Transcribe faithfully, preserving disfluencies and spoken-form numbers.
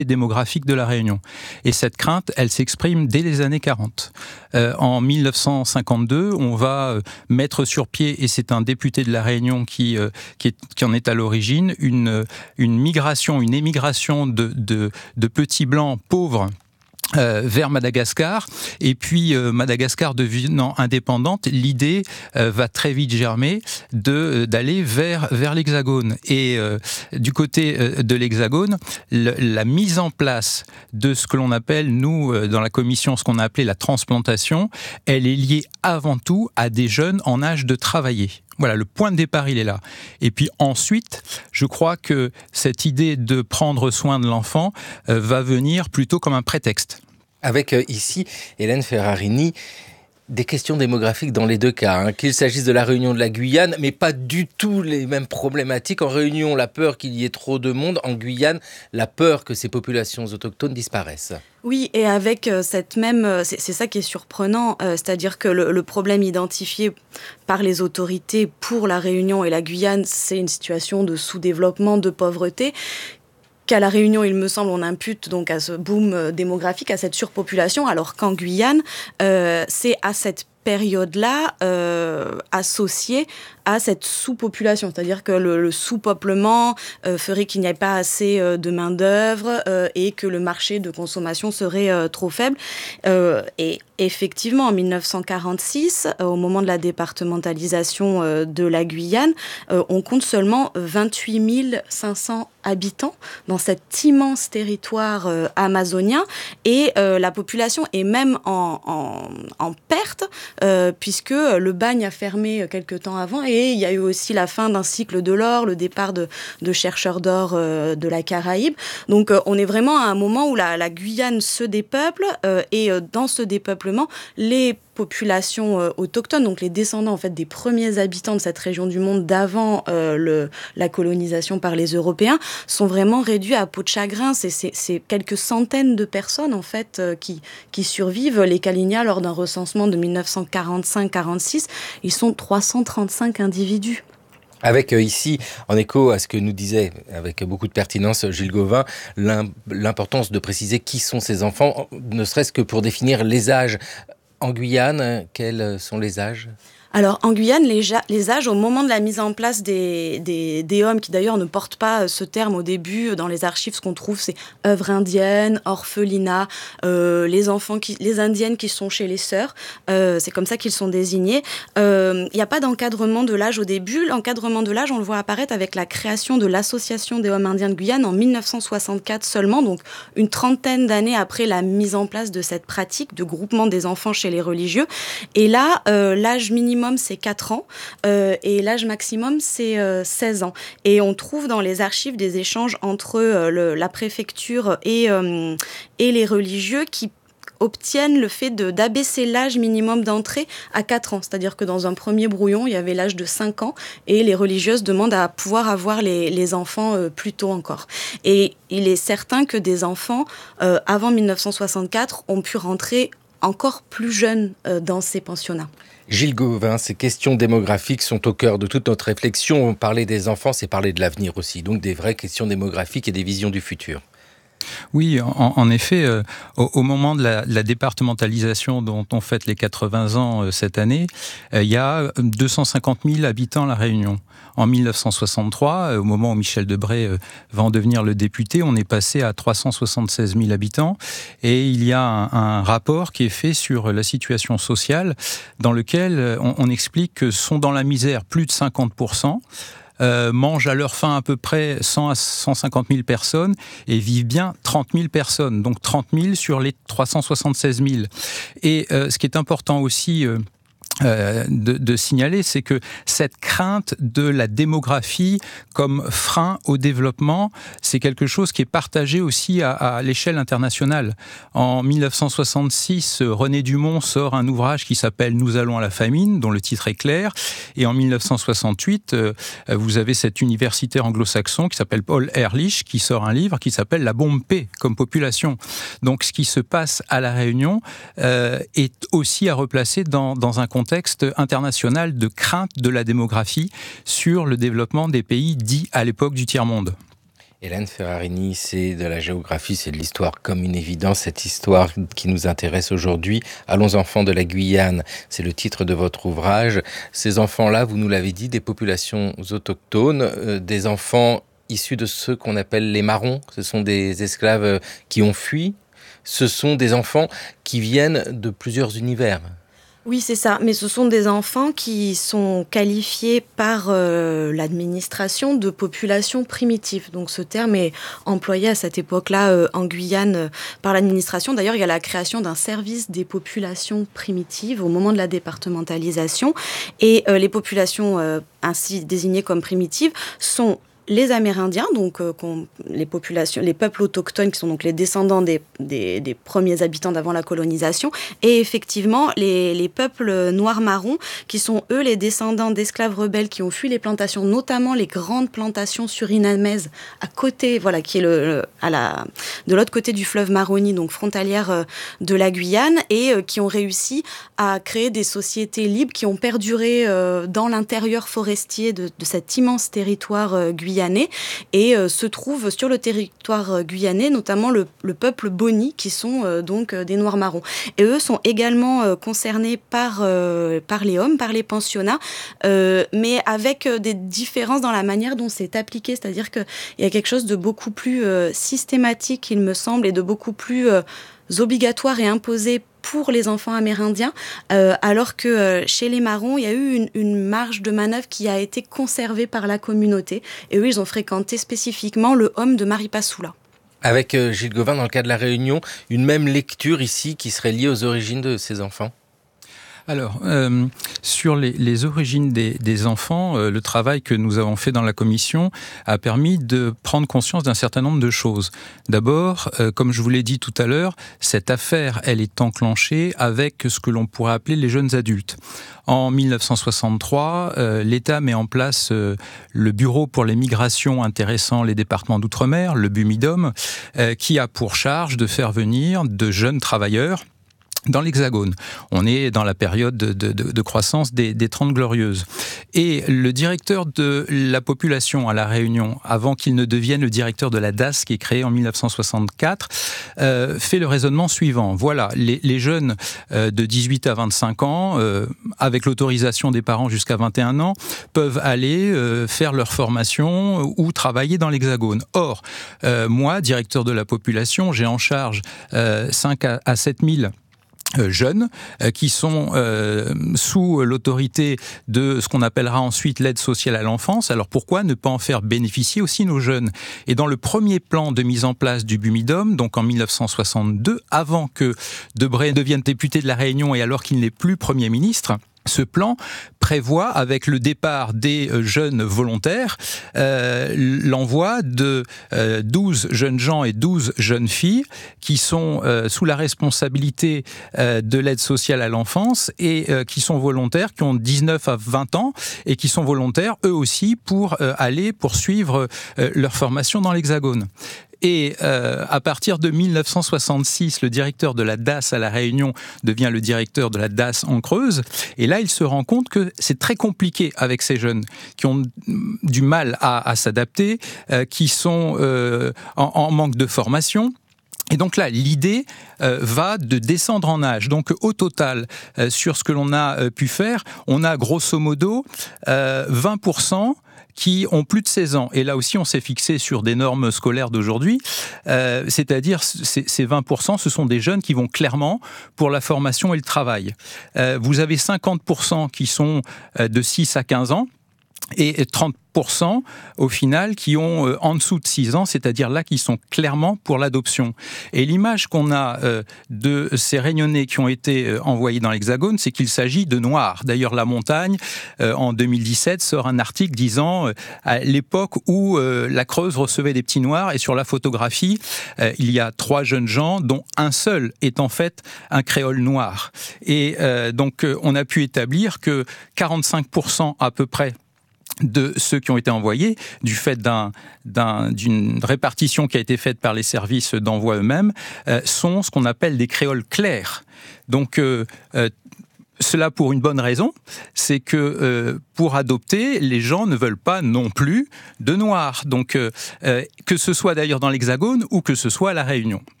démographique de la Réunion. Et cette crainte, elle s'exprime dès les années quarante. Euh, en mille neuf cent cinquante-deux, on va euh, mettre sur pied, et c'est un député de la Réunion qui, euh, qui, est, qui en est à l'origine, une, une migration, une émigration de, de, de petits blancs pauvres Euh, vers Madagascar, et puis euh, Madagascar devenant indépendante, l'idée euh, va très vite germer de, euh, d'aller vers, vers l'Hexagone. Et euh, du côté euh, de l'Hexagone, le, la mise en place de ce que l'on appelle, nous, euh, dans la commission, ce qu'on a appelé la transplantation, elle est liée avant tout à des jeunes en âge de travailler. Voilà, le point de départ, il est là. Et puis ensuite, je crois que cette idée de prendre soin de l'enfant euh, va venir plutôt comme un prétexte. Avec euh, ici, Hélène Ferrarini, des questions démographiques dans les deux cas, hein, qu'il s'agisse de la Réunion, de la Guyane, mais pas du tout les mêmes problématiques. En Réunion, la peur qu'il y ait trop de monde. En Guyane, la peur que ces populations autochtones disparaissent. Oui, et avec euh, cette même... Euh, c'est, c'est ça qui est surprenant, euh, c'est-à-dire que le, le problème identifié par les autorités pour la Réunion et la Guyane, c'est une situation de sous-développement, de pauvreté, qu'à La Réunion, il me semble, on impute donc à ce boom démographique, à cette surpopulation, alors qu'en Guyane, euh, c'est à cette période-là euh, associée à cette sous-population. C'est-à-dire que le, le sous-peuplement euh, ferait qu'il n'y ait pas assez euh, de main-d'œuvre euh, et que le marché de consommation serait euh, trop faible. Euh, et effectivement, en dix-neuf cent quarante-six, euh, au moment de la départementalisation euh, de la Guyane, euh, on compte seulement vingt-huit mille cinq cents habitants dans cet immense territoire euh, amazonien. Et euh, la population est même en, en, en perte, Euh, puisque le bagne a fermé quelque temps avant et il y a eu aussi la fin d'un cycle de l'or, le départ de, de chercheurs d'or euh, de la Caraïbe. Donc euh, on est vraiment à un moment où la, la Guyane se dépeuple euh, et euh, dans ce dépeuplement, les populations euh, autochtones, donc les descendants en fait des premiers habitants de cette région du monde d'avant euh, le, la colonisation par les Européens, sont vraiment réduits à peau de chagrin. C'est, c'est, c'est quelques centaines de personnes en fait euh, qui, qui survivent. Les Kalinia, lors d'un recensement de dix-neuf cent quarante-cinq quarante-six, ils sont trois cent trente-cinq individus. Avec euh, ici, en écho à ce que nous disait avec beaucoup de pertinence Gilles Gauvin, l'importance de préciser qui sont ces enfants, ne serait-ce que pour définir les âges. En Guyane, quels sont les âges ? Alors, en Guyane, les, ja- les âges, au moment de la mise en place des, des, des hommes, qui d'ailleurs ne portent pas ce terme au début, dans les archives, ce qu'on trouve, c'est œuvres indiennes, orphelinat, euh, les enfants, qui, les indiennes qui sont chez les sœurs, euh, c'est comme ça qu'ils sont désignés. Il euh, n'y a pas d'encadrement de l'âge au début. L'encadrement de l'âge, on le voit apparaître avec la création de l'Association des hommes indiens de Guyane en dix-neuf cent soixante-quatre seulement, donc une trentaine d'années après la mise en place de cette pratique de groupement des enfants chez les religieux. Et là, euh, l'âge minimum, c'est quatre ans euh, et l'âge maximum, c'est euh, seize ans. Et on trouve dans les archives des échanges entre euh, le, la préfecture et, euh, et les religieux qui obtiennent le fait de, d'abaisser l'âge minimum d'entrée à quatre ans. C'est-à-dire que dans un premier brouillon, il y avait l'âge de cinq ans et les religieuses demandent à pouvoir avoir les, les enfants euh, plus tôt encore. Et il est certain que des enfants, euh, avant dix-neuf cent soixante-quatre, ont pu rentrer encore plus jeunes euh, dans ces pensionnats. Gilles Gauvin, ces questions démographiques sont au cœur de toute notre réflexion. Parler des enfants, c'est parler de l'avenir aussi, donc des vraies questions démographiques et des visions du futur. Oui, en, en effet, euh, au, au moment de la, de la départementalisation dont on fête les quatre-vingts ans euh, cette année, euh, il y a deux cent cinquante mille habitants à La Réunion. En dix-neuf cent soixante-trois, euh, au moment où Michel Debré euh, va en devenir le député, on est passé à trois cent soixante-seize mille habitants. Et il y a un, un rapport qui est fait sur la situation sociale dans lequel on, on explique que sont dans la misère plus de cinquante pour cent. Euh, mangent à leur faim à peu près cent à cent cinquante mille personnes et vivent bien trente mille personnes. Donc trente mille sur les trois cent soixante-seize mille. Et euh, ce qui est important aussi euh, euh, de, de signaler, c'est que cette crainte de la démographie comme frein au développement, c'est quelque chose qui est partagé aussi à, à l'échelle internationale. En dix-neuf cent soixante-six, René Dumont sort un ouvrage qui s'appelle « Nous allons à la famine », dont le titre est clair. Et en dix-neuf cent soixante-huit, euh, vous avez cet universitaire anglo-saxon qui s'appelle Paul Ehrlich, qui sort un livre qui s'appelle « La bombe P comme population ». Donc ce qui se passe à La Réunion euh, est aussi à replacer dans, dans un contexte international de crainte de la démographie sur le développement des pays dits à l'époque du tiers-monde. Hélène Ferrarini, c'est de la géographie, c'est de l'histoire comme une évidence, cette histoire qui nous intéresse aujourd'hui. Allons enfants de la Guyane, c'est le titre de votre ouvrage. Ces enfants-là, vous nous l'avez dit, des populations autochtones, euh, des enfants issus de ceux qu'on appelle les marrons, ce sont des esclaves qui ont fui, ce sont des enfants qui viennent de plusieurs univers. Oui, c'est ça. Mais ce sont des enfants qui sont qualifiés par euh, l'administration de population primitive. Donc ce terme est employé à cette époque-là euh, en Guyane euh, par l'administration. D'ailleurs, il y a la création d'un service des populations primitives au moment de la départementalisation. Et euh, les populations euh, ainsi désignées comme primitives sont les Amérindiens, donc euh, les populations, les peuples autochtones qui sont donc les descendants des, des, des premiers habitants d'avant la colonisation, et effectivement les, les peuples noirs-marrons qui sont eux les descendants d'esclaves rebelles qui ont fui les plantations, notamment les grandes plantations surinamaises à côté, voilà, qui est le, le, à la, de l'autre côté du fleuve Maroni, donc frontalière euh, de la Guyane, et euh, qui ont réussi à créer des sociétés libres qui ont perduré euh, dans l'intérieur forestier de, de cet immense territoire euh, guyanais. Et euh, se trouve sur le territoire euh, guyanais, notamment le, le peuple Boni, qui sont euh, donc euh, des Noirs-Marrons. Et eux sont également euh, concernés par, euh, par les hommes, par les pensionnats, euh, mais avec euh, des différences dans la manière dont c'est appliqué. C'est-à-dire qu'il y a quelque chose de beaucoup plus euh, systématique, il me semble, et de beaucoup plus euh, obligatoire et imposé pour les enfants amérindiens, euh, alors que euh, chez les marrons, il y a eu une, une marge de manœuvre qui a été conservée par la communauté. Et eux, ils ont fréquenté spécifiquement le homme de Maripasoula. Avec euh, Gilles Gauvin, dans le cas de la Réunion, une même lecture ici qui serait liée aux origines de ces enfants ? Alors, euh, sur les, les origines des, des enfants, euh, le travail que nous avons fait dans la commission a permis de prendre conscience d'un certain nombre de choses. D'abord, euh, comme je vous l'ai dit tout à l'heure, cette affaire, elle est enclenchée avec ce que l'on pourrait appeler les jeunes adultes. En mille neuf cent soixante-trois, euh, l'État met en place euh, le Bureau pour les migrations intéressant les départements d'outre-mer, le BUMIDOM, euh, qui a pour charge de faire venir de jeunes travailleurs dans l'Hexagone. On est dans la période de, de, de croissance des, des Trente Glorieuses. Et le directeur de la population à La Réunion, avant qu'il ne devienne le directeur de la D A S, qui est créée en mille neuf cent soixante-quatre, euh, fait le raisonnement suivant. Voilà, les, les jeunes euh, de dix-huit à vingt-cinq ans, euh, avec l'autorisation des parents jusqu'à vingt et un ans, peuvent aller euh, faire leur formation ou travailler dans l'Hexagone. Or, euh, moi, directeur de la population, j'ai en charge euh, cinq à sept mille Euh, jeunes euh, qui sont euh, sous l'autorité de ce qu'on appellera ensuite l'aide sociale à l'enfance. Alors pourquoi ne pas en faire bénéficier aussi nos jeunes ? Et dans le premier plan de mise en place du BUMIDOM, donc en mille neuf cent soixante-deux, avant que Debré devienne député de la Réunion et alors qu'il n'est plus Premier ministre, ce plan prévoit, avec le départ des jeunes volontaires, euh, l'envoi de euh, douze jeunes gens et douze jeunes filles qui sont euh, sous la responsabilité euh, de l'aide sociale à l'enfance et euh, qui sont volontaires, qui ont dix-neuf à vingt ans et qui sont volontaires eux aussi pour euh, aller poursuivre euh, leur formation dans l'Hexagone. Et euh, à partir de mille neuf cent soixante-six, le directeur de la D A S à La Réunion devient le directeur de la D A S en Creuse. Et là, il se rend compte que c'est très compliqué avec ces jeunes qui ont du mal à, à s'adapter, euh, qui sont euh, en, en manque de formation. Et donc là, l'idée euh, va de descendre en âge. Donc au total, euh, sur ce que l'on a euh, pu faire, on a grosso modo euh, vingt pour cent qui ont plus de seize ans. Et là aussi, on s'est fixé sur des normes scolaires d'aujourd'hui. Euh, c'est-à-dire, ces, ces vingt pour cent, ce sont des jeunes qui vont clairement pour la formation et le travail. Euh, vous avez cinquante pour cent qui sont euh, de six à quinze ans. Et trente pour cent au final qui ont euh, en dessous de six ans, c'est-à-dire là qui sont clairement pour l'adoption. Et l'image qu'on a euh, de ces Réunionnais qui ont été euh, envoyés dans l'Hexagone, c'est qu'il s'agit de Noirs. D'ailleurs, La Montagne, euh, en deux mille dix-sept, sort un article disant euh, à l'époque où euh, la Creuse recevait des petits Noirs, et sur la photographie, euh, il y a trois jeunes gens, dont un seul est en fait un créole noir. Et euh, donc, euh, on a pu établir que quarante-cinq pour cent à peu près de ceux qui ont été envoyés, du fait d'un, d'un, d'une répartition qui a été faite par les services d'envoi eux-mêmes, euh, sont ce qu'on appelle des créoles clairs. Donc, euh, euh, cela pour une bonne raison, c'est que euh, pour adopter, les gens ne veulent pas non plus de noirs. Donc, euh, euh, que ce soit d'ailleurs dans l'Hexagone ou que ce soit à La Réunion.